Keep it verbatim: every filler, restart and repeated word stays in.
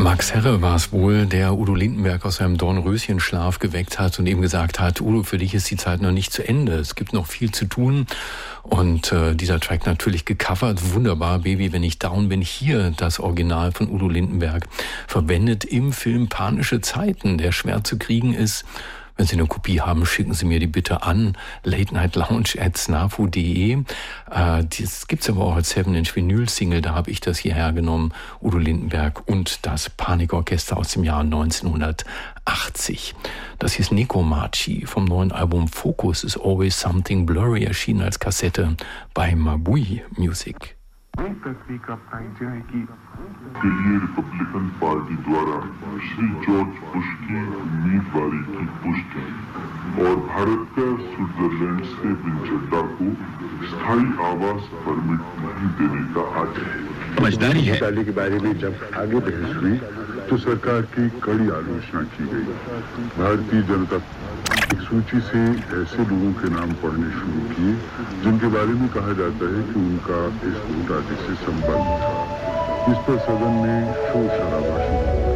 Max Herre war es wohl, der Udo Lindenberg aus seinem Dornröschenschlaf geweckt hat und ihm gesagt hat, Udo, für dich ist die Zeit noch nicht zu Ende, es gibt noch viel zu tun. Und äh, dieser Track natürlich gecovert, wunderbar, Baby, wenn ich down bin, hier das Original von Udo Lindenberg, verwendet im Film Panische Zeiten, der schwer zu kriegen ist. Wenn Sie eine Kopie haben, schicken Sie mir die bitte an late night lounge at snafu punkt de. Äh, das gibt's aber auch als seven inch Vinyl-Single, da habe ich das hierher genommen, Udo Lindenberg und das Panikorchester aus dem Jahr neunzehnhundertachtzig. Das hieß Nekomachi vom neuen Album Focus is Always Something Blurry, erschienen als Kassette bei Mabui Music. के लिए Republican party द्वारा Shri George Bush की उम्मीदवारी की पुष्टि और भारत का स्विट्जरलैंड से बिन चड्डा को स्थायी आवास परमिट नहीं देने का आदेश। समझदारी है के बारे में जब आगे बहस हुई तो सरकार की कड़ी आलोचना की गई। भारतीय जनता एक सूची से ऐसे लोगों के नाम पढ़ने शुरू किए जिनके बारे में कहा जाता है कि उनका इस घोटाले से संबंध था। इस पर सदन में शोर शराबा शुरू